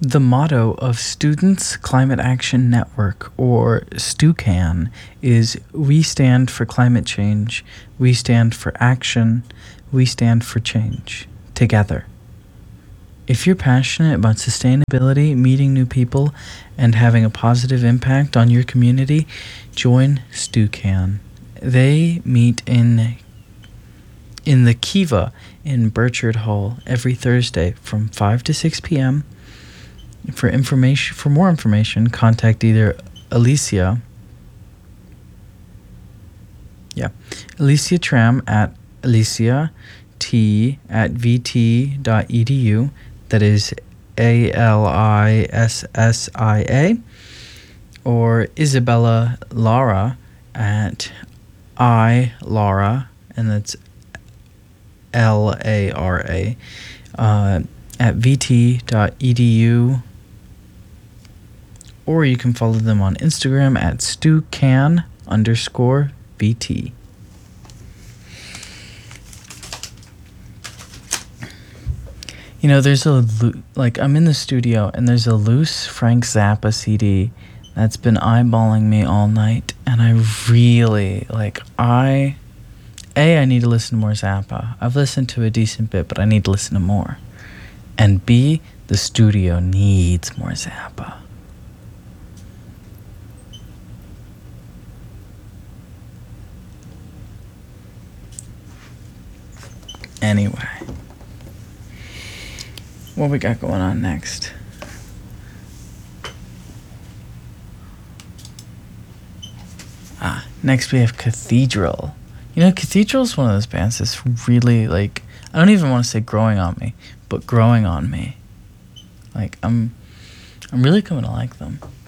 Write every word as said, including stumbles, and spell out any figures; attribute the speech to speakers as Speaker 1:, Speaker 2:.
Speaker 1: The motto of Students Climate Action Network, or STUCAN, is "We stand for climate change, we stand for action, we stand for change, together." If you're passionate about sustainability, meeting new people, and having a positive impact on your community, join STUCAN. They meet in in the Kiva in Burchard Hall every Thursday from five to six p.m. For information, for more information, contact either Alicia, yeah, Alicia Tram at Alicia T at vt dot edu. That is A L I S S I A, or Isabella Lara at I Lara, and that's L A R A, uh, at vt dot edu. Or you can follow them on Instagram at stucan underscore vt. You know, there's a, like, I'm in the studio and there's a loose Frank Zappa C D that's been eyeballing me all night. And I really, like, I, A, I need to listen to more Zappa. I've listened to a decent bit, but I need to listen to more. And B, the studio needs more Zappa. Anyway, what we got going on next? Ah, next we have Cathedral. You know, Cathedral is one of those bands that's really, like, I don't even want to say growing on me, but growing on me. Like, I'm, I'm really coming to like them.